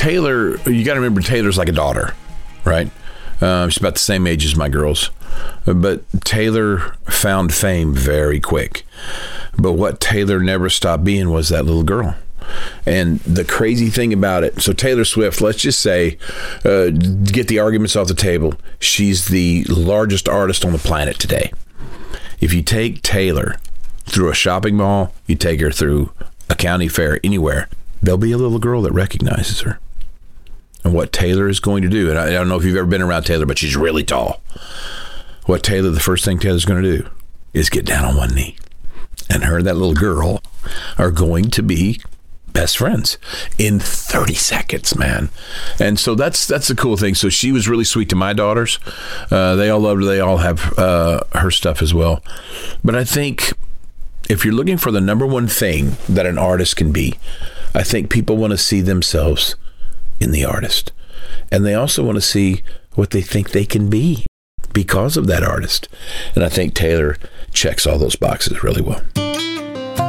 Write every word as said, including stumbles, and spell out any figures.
Taylor, you got to remember, Taylor's like a daughter, right? Uh, she's about the same age as my girls. But Taylor found fame very quick. But what Taylor never stopped being was that little girl. And the crazy thing about it, so Taylor Swift, let's just say, uh, get the arguments off the table. She's the largest artist on the planet today. If you take Taylor through a shopping mall, you take her through a county fair, anywhere, there'll be a little girl that recognizes her. And what Taylor is going to do, and I, I don't know if you've ever been around Taylor, but she's really tall. What Taylor, the first thing Taylor's going to do is get down on one knee. And her and that little girl are going to be best friends in thirty seconds, man. And so that's that's the cool thing. So she was really sweet to my daughters. Uh, they all loved her. They all have uh, her stuff as well. But I think if you're looking for the number one thing that an artist can be, I think people want to see themselves in the artist. And they also want to see what they think they can be because of that artist. And I think Taylor checks all those boxes really well.